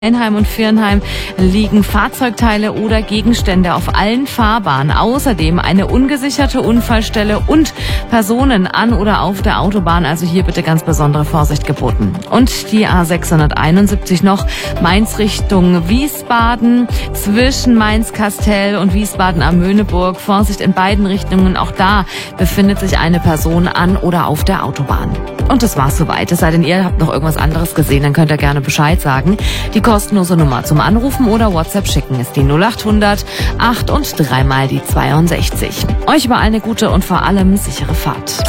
Einheim und Viernheim liegen Fahrzeugteile oder Gegenstände auf allen Fahrbahnen. Außerdem eine ungesicherte Unfallstelle und Personen an oder auf der Autobahn. Also hier bitte ganz besondere Vorsicht geboten. Und die A671 noch, Mainz Richtung Wiesbaden, zwischen Mainz-Kastel und Wiesbaden am Möhneburg. Vorsicht in beiden Richtungen. Auch da befindet sich eine Person an oder auf der Autobahn. Und das war's soweit. Es sei denn, ihr habt noch irgendwas anderes gesehen, dann könnt ihr gerne Bescheid sagen. Die kostenlose Nummer zum Anrufen oder WhatsApp schicken ist die 0800 8 und 3 mal die 62. Euch überall eine gute und vor allem sichere Fahrt.